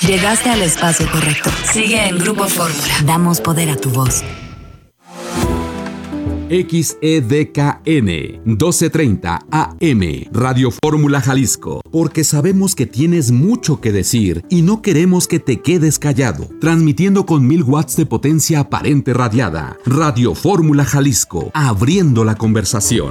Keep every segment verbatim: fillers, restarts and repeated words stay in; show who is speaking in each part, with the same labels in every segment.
Speaker 1: Llegaste al espacio correcto. Sigue en Grupo Fórmula. Damos poder a tu voz.
Speaker 2: X E D K N doce treinta A M Radio Fórmula Jalisco, porque sabemos que tienes mucho que decir y no queremos que te quedes callado. Transmitiendo con mil watts de potencia aparente radiada. Radio Fórmula Jalisco, abriendo la conversación.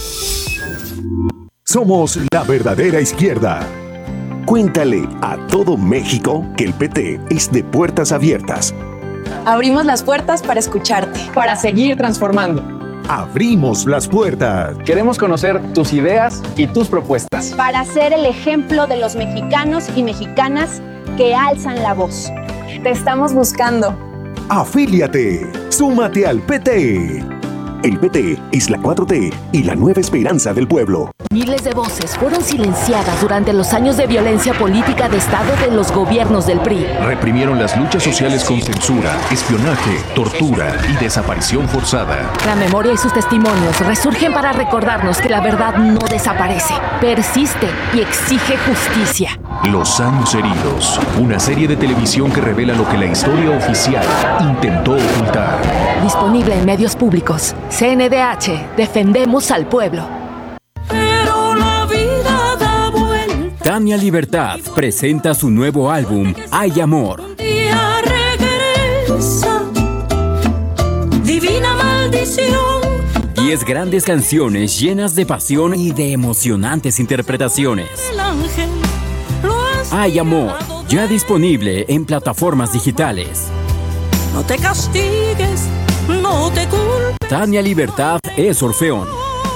Speaker 3: Somos la verdadera izquierda. Cuéntale a todo México que el P T es de puertas abiertas.
Speaker 4: Abrimos las puertas para escucharte,
Speaker 5: para seguir transformando.
Speaker 3: Abrimos las puertas.
Speaker 5: Queremos conocer tus ideas y tus propuestas.
Speaker 6: Para ser el ejemplo de los mexicanos y mexicanas que alzan la voz.
Speaker 4: Te estamos buscando.
Speaker 3: Afíliate. Súmate al P T. El P T es la cuatro T y la nueva esperanza del pueblo.
Speaker 7: Miles de voces fueron silenciadas durante los años de violencia política de Estado de los gobiernos del P R I.
Speaker 8: Reprimieron las luchas sociales con censura, espionaje, tortura y desaparición forzada.
Speaker 7: La memoria y sus testimonios resurgen para recordarnos que la verdad no desaparece, persiste y exige justicia.
Speaker 8: Los años heridos, una serie de televisión que revela lo que la historia oficial intentó ocultar.
Speaker 7: Disponible en medios públicos. C N D H, defendemos al pueblo.
Speaker 9: Pero la vida da vuelta.
Speaker 10: Tania Libertad presenta su nuevo álbum, Hay Amor.
Speaker 9: Un día regresa, divina maldición.
Speaker 10: Diez grandes canciones llenas de pasión y de emocionantes interpretaciones.
Speaker 9: El ángel lo has
Speaker 10: Hay Amor, ya disponible en plataformas digitales.
Speaker 9: No te castigues, no te culpes.
Speaker 10: Tania Libertad es Orfeón.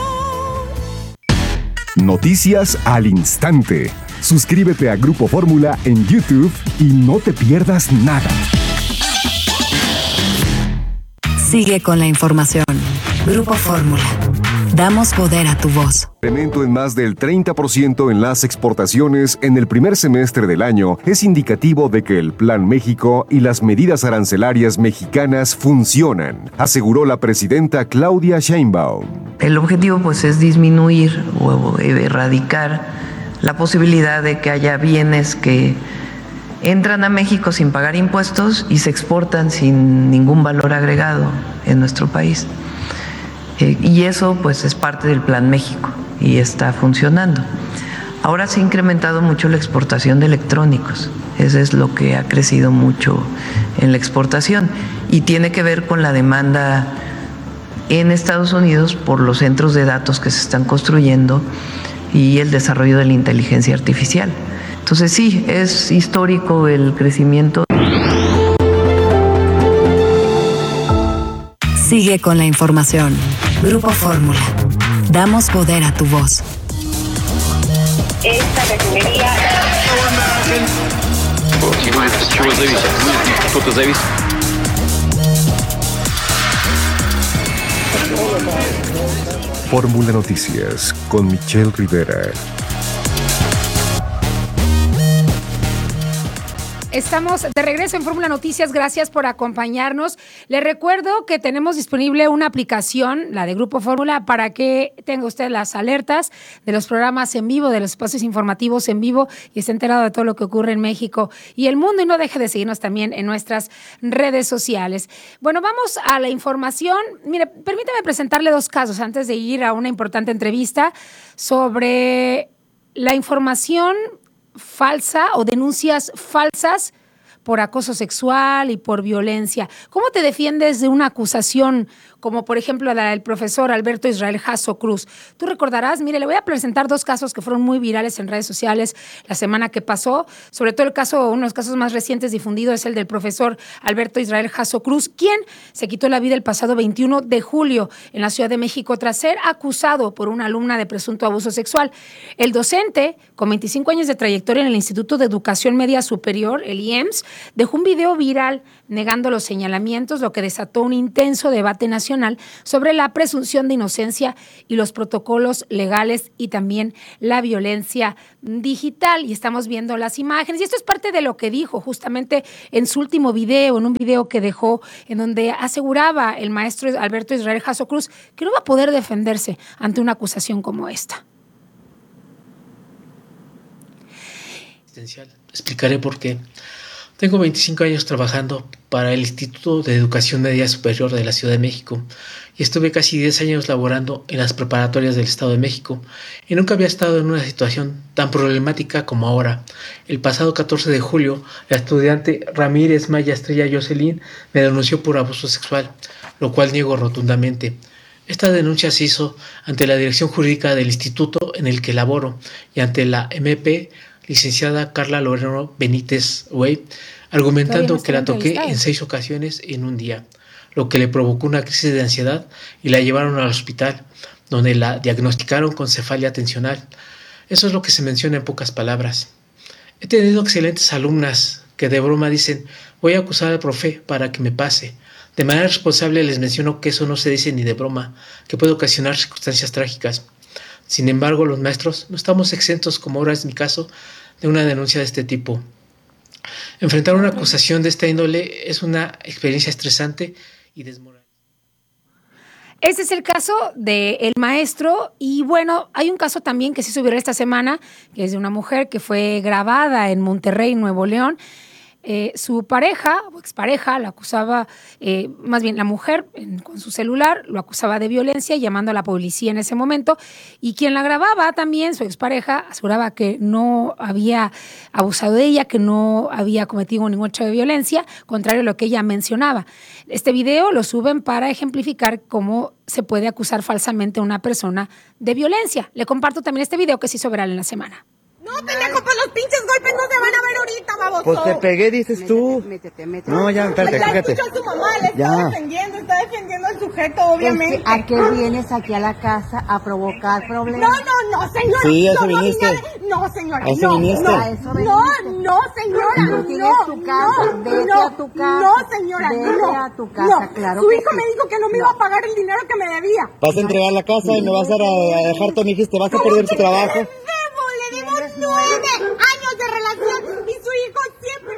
Speaker 3: Noticias al instante. Suscríbete a Grupo Fórmula en YouTube y no te pierdas nada.
Speaker 1: Sigue con la información. Grupo Fórmula. Damos poder a tu voz.
Speaker 3: Incremento en más del treinta por ciento en las exportaciones en el primer semestre del año es indicativo de que el Plan México y las medidas arancelarias mexicanas funcionan, aseguró la presidenta Claudia Sheinbaum.
Speaker 11: El objetivo pues es disminuir o erradicar la posibilidad de que haya bienes que entran a México sin pagar impuestos y se exportan sin ningún valor agregado en nuestro país. Eh, y eso pues es parte del Plan México y está funcionando. Ahora se ha incrementado mucho la exportación de electrónicos, eso es lo que ha crecido mucho en la exportación y tiene que ver con la demanda en Estados Unidos por los centros de datos que se están construyendo y el desarrollo de la inteligencia artificial. Entonces sí, es histórico el crecimiento.
Speaker 1: Sigue con la información. Grupo Fórmula. Damos poder a tu voz.
Speaker 12: Esta refinería...
Speaker 3: Fórmula Noticias con Michelle Rivera.
Speaker 13: Estamos de regreso en Fórmula Noticias, gracias por acompañarnos. Les recuerdo que tenemos disponible una aplicación, la de Grupo Fórmula, para que tenga usted las alertas de los programas en vivo, de los espacios informativos en vivo y esté enterado de todo lo que ocurre en México y el mundo, y no deje de seguirnos también en nuestras redes sociales. Bueno, vamos a la información. Mire, permítame presentarle dos casos antes de ir a una importante entrevista sobre la información falsa o denuncias falsas por acoso sexual y por violencia. ¿Cómo te defiendes de una acusación como, por ejemplo, la del profesor Alberto Israel Jasso Cruz? Tú recordarás, mire, le voy a presentar dos casos que fueron muy virales en redes sociales la semana que pasó. Sobre todo el caso, uno de los casos más recientes difundidos es el del profesor Alberto Israel Jasso Cruz, quien se quitó la vida el pasado veintiuno de julio en la Ciudad de México tras ser acusado por una alumna de presunto abuso sexual. El docente, con veinticinco años de trayectoria en el Instituto de Educación Media Superior, el I E M S, dejó un video viral negando los señalamientos, lo que desató un intenso debate nacional sobre la presunción de inocencia y los protocolos legales y también la violencia digital. Y estamos viendo las imágenes. Y esto es parte de lo que dijo justamente en su último video, en un video que dejó, en donde aseguraba el maestro Alberto Israel Jasso Cruz que no va a poder defenderse ante una acusación como esta.
Speaker 14: Explicaré por qué.
Speaker 12: Tengo veinticinco años trabajando para el Instituto de Educación Media Superior de la Ciudad de México y estuve casi diez años laborando en las preparatorias del Estado de México y nunca había estado en una situación tan problemática como ahora. El pasado catorce de julio, la estudiante Ramírez Maya Estrella Jocelyn me denunció por abuso sexual, lo cual niego rotundamente. Esta denuncia se hizo ante la dirección jurídica del instituto en el que laboro y ante la M P licenciada Carla Loreno Benítez Wey, argumentando que la toqué en seis ocasiones en un día, lo que le provocó una crisis de ansiedad y la llevaron al hospital, donde la diagnosticaron con cefalia tensional. Eso es lo que se menciona en pocas palabras. He tenido excelentes alumnas que de broma dicen, voy a acusar al profe para que me pase. De manera responsable les menciono que eso no se dice ni de broma, que puede ocasionar circunstancias trágicas. Sin embargo, los maestros no estamos exentos, como ahora es mi caso, de una denuncia de este tipo. Enfrentar una acusación de esta índole es una experiencia estresante y desmoralizante.
Speaker 13: Este es el caso del maestro y bueno, hay un caso también que se subió esta semana, que es de una mujer que fue grabada en Monterrey, Nuevo León. Eh, su pareja o expareja la acusaba, eh, más bien la mujer en, con su celular lo acusaba de violencia, llamando a la policía en ese momento, y quien la grababa también, su expareja, aseguraba que no había abusado de ella, que no había cometido ningún hecho de violencia, contrario a lo que ella mencionaba. Este video lo suben para ejemplificar cómo se puede acusar falsamente a una persona de violencia. Le comparto también este video que se hizo viral en la semana.
Speaker 14: No, pendejo, pues los pinches golpes no se van a ver ahorita, baboso.
Speaker 15: Pues te pegué, dices tú.
Speaker 14: Métete, métete.
Speaker 15: No, ya, espérate, fíjate.
Speaker 14: Está escuchando a su mamá, le está
Speaker 15: Ya.
Speaker 14: defendiendo, está defendiendo al sujeto, obviamente.
Speaker 16: ¿A qué vienes aquí a la casa a provocar problemas?
Speaker 14: No, no, no, señora.
Speaker 15: Sí, a eso
Speaker 14: no, no,
Speaker 15: viniste.
Speaker 14: No, señora,
Speaker 15: A eso
Speaker 14: no,
Speaker 15: viniste.
Speaker 14: no,
Speaker 15: A
Speaker 16: eso
Speaker 14: no,
Speaker 16: viniste.
Speaker 14: no, señora,
Speaker 16: Tú tienes
Speaker 14: no,
Speaker 16: tu casa,
Speaker 14: no,
Speaker 16: vete
Speaker 14: no,
Speaker 16: a tu casa.
Speaker 14: no, señora,
Speaker 16: Vete
Speaker 14: no,
Speaker 16: a tu casa,
Speaker 14: no.
Speaker 16: claro
Speaker 14: Su
Speaker 16: que
Speaker 14: hijo
Speaker 16: sí.
Speaker 14: me dijo que no me iba a pagar el dinero que me debía.
Speaker 15: Vas a entregar la casa y me vas a, a dejar tu hija y te vas a perder tu trabajo.
Speaker 14: Le debo nueve años de relación y su hijo siempre...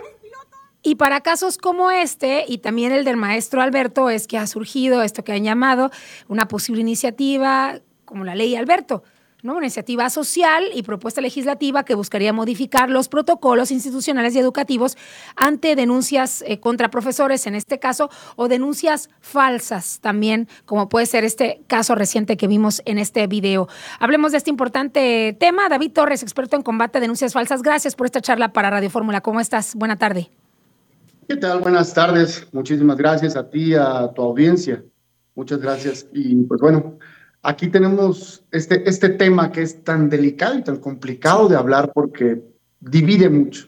Speaker 13: Y para casos como este, y también el del maestro Alberto, es que ha surgido esto que han llamado una posible iniciativa como la Ley Alberto, ¿no? Una iniciativa social y propuesta legislativa que buscaría modificar los protocolos institucionales y educativos ante denuncias eh, contra profesores, en este caso, o denuncias falsas también, como puede ser este caso reciente que vimos en este video. Hablemos de este importante tema. David Torres, experto en combate a denuncias falsas. Gracias por esta charla para Radio Fórmula. ¿Cómo estás? Buena tarde.
Speaker 17: ¿Qué tal? Buenas tardes. Muchísimas gracias a ti, a tu audiencia. Muchas gracias. Y pues bueno, aquí tenemos este, este tema que es tan delicado y tan complicado de hablar porque divide mucho.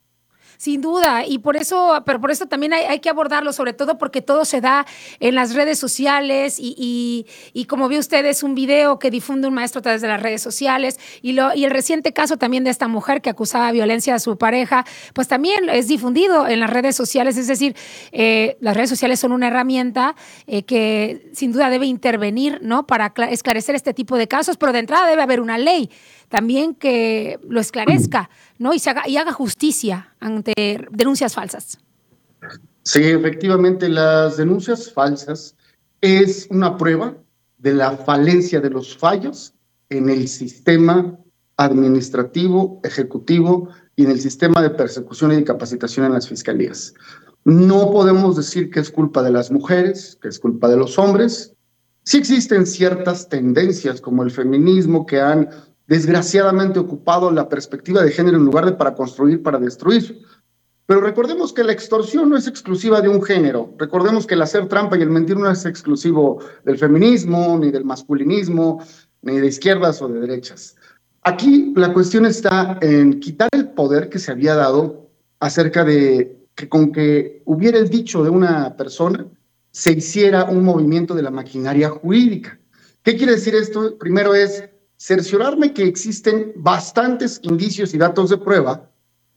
Speaker 13: Sin duda, y por eso, pero por eso también hay, hay que abordarlo, sobre todo porque todo se da en las redes sociales y, y, y como ve usted, es un video que difunde un maestro a través de las redes sociales y, lo, y el reciente caso también de esta mujer que acusaba de violencia a su pareja, pues también es difundido en las redes sociales, es decir, eh, las redes sociales son una herramienta eh, que sin duda debe intervenir, ¿no?, para esclarecer este tipo de casos, pero de entrada debe haber una ley también que lo esclarezca, ¿no? Y, se haga, y haga justicia ante denuncias falsas.
Speaker 17: Sí, efectivamente, las denuncias falsas es una prueba de la falencia de los fallos en el sistema administrativo, ejecutivo y en el sistema de persecución y de capacitación en las fiscalías. No podemos decir que es culpa de las mujeres, que es culpa de los hombres. Sí existen ciertas tendencias como el feminismo que han desgraciadamente ocupado la perspectiva de género en lugar de para construir, para destruir. Pero recordemos que la extorsión no es exclusiva de un género. Recordemos que el hacer trampa y el mentir no es exclusivo del feminismo, ni del masculinismo, ni de izquierdas o de derechas. Aquí la cuestión está en quitar el poder que se había dado acerca de que con que hubiera el dicho de una persona se hiciera un movimiento de la maquinaria jurídica. ¿Qué quiere decir esto? Primero es cerciorarme que existen bastantes indicios y datos de prueba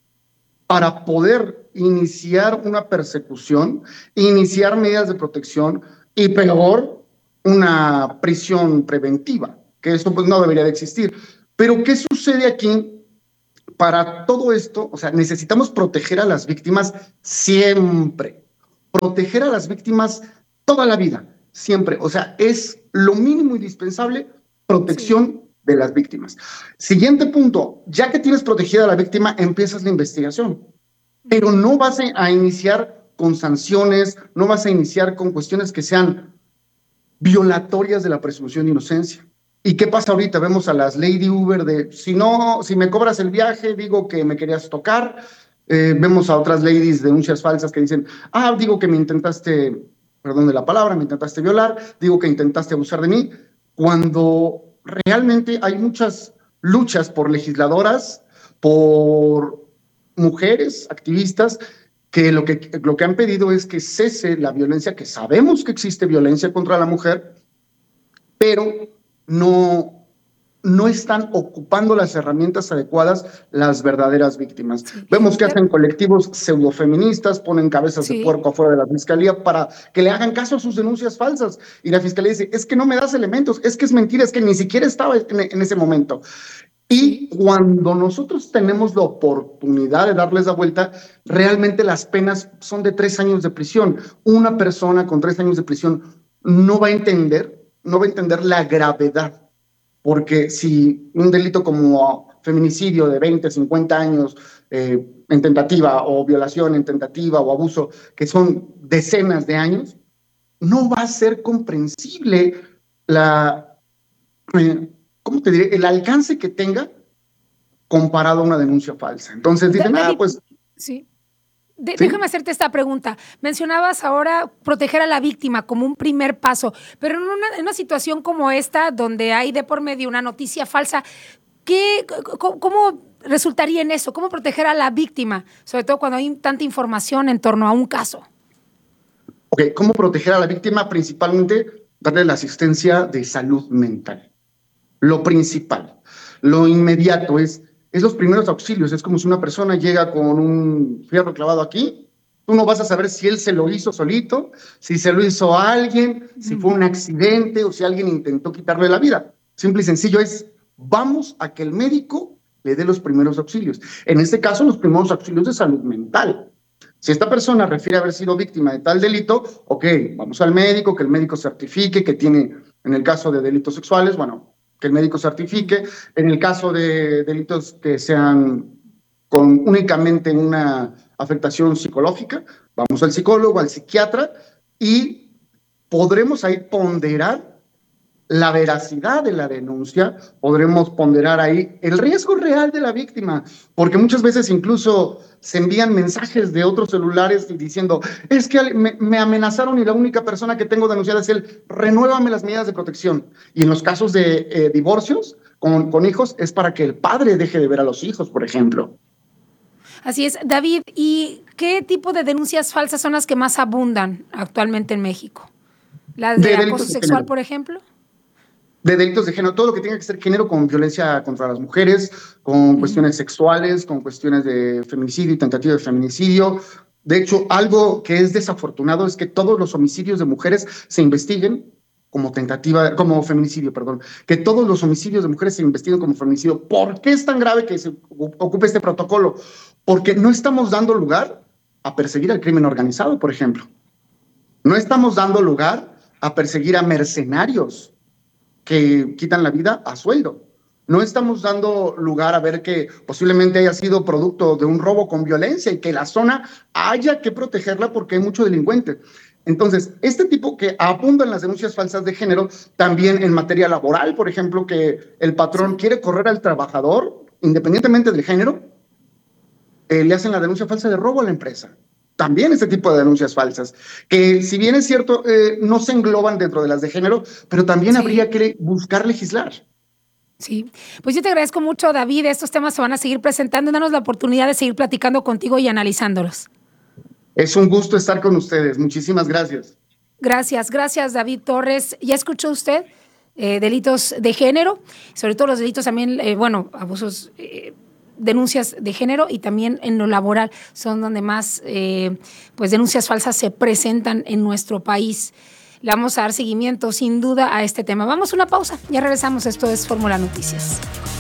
Speaker 17: para poder iniciar una persecución, iniciar medidas de protección y peor, una prisión preventiva, que eso pues no debería de existir. Pero ¿qué sucede aquí? Para todo esto, o sea, necesitamos proteger a las víctimas siempre, proteger a las víctimas toda la vida, siempre, o sea, es lo mínimo indispensable, protección sí. de las víctimas. Siguiente punto, ya que tienes protegida a la víctima, empiezas la investigación. pero no vas a iniciar con sanciones, no vas a iniciar con cuestiones que sean violatorias de la presunción de inocencia. ¿Y qué pasa ahorita? Vemos a las Lady Uber de, si no, si me cobras el viaje, digo que me querías tocar. Eh, vemos a otras ladies, denuncias falsas que dicen, ah, digo que me intentaste, perdón de la palabra, me intentaste violar, digo que intentaste abusar de mí, cuando realmente hay muchas luchas por legisladoras, por mujeres activistas, que lo que, lo que han pedido es que cese la violencia, que sabemos que existe violencia contra la mujer, pero no, no están ocupando las herramientas adecuadas las verdaderas víctimas. Sí. Vemos que hacen colectivos pseudofeministas, ponen cabezas sí. de puerco afuera de la fiscalía para que le hagan caso a sus denuncias falsas. Y la fiscalía dice, es que no me das elementos, es que es mentira, es que ni siquiera estaba en, en ese momento. Y cuando nosotros tenemos la oportunidad de darles la vuelta, realmente las penas son de tres años de prisión. Una persona con tres años de prisión no va a entender, no va a entender la gravedad, porque si un delito como feminicidio de veinte, cincuenta años eh, en tentativa, o violación en tentativa, o abuso, que son decenas de años, no va a ser comprensible la... Eh, ¿cómo te diré? El alcance que tenga comparado a una denuncia falsa. Entonces dicen, ah, pues...
Speaker 13: Sí. De, ¿Sí? Déjame hacerte esta pregunta. Mencionabas ahora proteger a la víctima como un primer paso, pero en una, en una situación como esta, donde hay de por medio una noticia falsa, ¿qué, cómo, ¿cómo resultaría en eso? ¿Cómo proteger a la víctima? Sobre todo cuando hay tanta información en torno a un caso.
Speaker 17: Ok, ¿cómo proteger a la víctima? Principalmente darle la asistencia de salud mental. Lo principal, lo inmediato es, es los primeros auxilios. Es como si una persona llega con un fierro clavado aquí, tú no vas a saber si él se lo hizo solito, si se lo hizo a alguien, si fue un accidente o si alguien intentó quitarle la vida. Simple y sencillo es, vamos a que el médico le dé los primeros auxilios. En este caso, los primeros auxilios de salud mental. Si esta persona refiere a haber sido víctima de tal delito, ok, vamos al médico, que el médico certifique que tiene, en el caso de delitos sexuales, bueno, que el médico certifique. En el caso de delitos que sean con únicamente una afectación psicológica, vamos al psicólogo, al psiquiatra, y podremos ahí ponderar la veracidad de la denuncia, podremos ponderar ahí el riesgo real de la víctima, porque muchas veces incluso se envían mensajes de otros celulares diciendo, es que me, me amenazaron y la única persona que tengo denunciada es él, renuévame las medidas de protección. Y en los casos de eh, divorcios con, con hijos es para que el padre deje de ver a los hijos, por ejemplo.
Speaker 13: Así es. David, ¿y qué tipo de denuncias falsas son las que más abundan actualmente en México? ¿Las de, de acoso sexual, por ejemplo?
Speaker 17: De delitos de género, todo lo que tenga que ser género, con violencia contra las mujeres, con uh-huh. cuestiones sexuales, con cuestiones de feminicidio y tentativa de feminicidio. De hecho, algo que es desafortunado es que todos los homicidios de mujeres se investiguen como tentativa, como feminicidio, perdón, que todos los homicidios de mujeres se investiguen como feminicidio. ¿Por qué es tan grave que se ocupe este protocolo? Porque no estamos dando lugar a perseguir al crimen organizado, por ejemplo. No estamos dando lugar a perseguir a mercenarios que quitan la vida a sueldo. No estamos dando lugar a ver que posiblemente haya sido producto de un robo con violencia y que la zona haya que protegerla porque hay mucho delincuente. Entonces, este tipo que abundan las denuncias falsas de género, también en materia laboral, por ejemplo, que el patrón quiere correr al trabajador, independientemente del género, eh, le hacen la denuncia falsa de robo a la empresa. También este tipo de denuncias falsas, que si bien es cierto, eh, no se engloban dentro de las de género, pero también sí. habría que buscar legislar.
Speaker 13: Sí, pues yo te agradezco mucho, David. Estos temas se van a seguir presentando. Danos la oportunidad de seguir platicando contigo y analizándolos.
Speaker 17: Es un gusto estar con ustedes. Muchísimas gracias.
Speaker 13: Gracias, gracias, David Torres. ¿Ya escuchó usted eh, delitos de género? Sobre todo los delitos también, eh, bueno, abusos... Eh, denuncias de género y también en lo laboral son donde más eh, pues denuncias falsas se presentan en nuestro país. Le vamos a dar seguimiento sin duda a este tema. Vamos a una pausa, ya regresamos. Esto es Fórmula Noticias.